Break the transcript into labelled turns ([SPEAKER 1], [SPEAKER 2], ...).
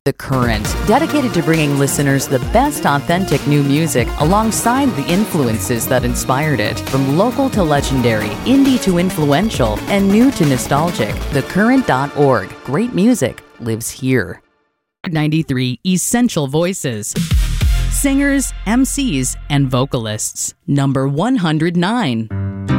[SPEAKER 1] The Current, dedicated to bringing listeners the best authentic new music alongside the influences that inspired it. From local to legendary, indie to influential, and new to nostalgic, thecurrent.org. Great music lives here. 93 Essential Voices. Singers, MCs, and vocalists. Number 109.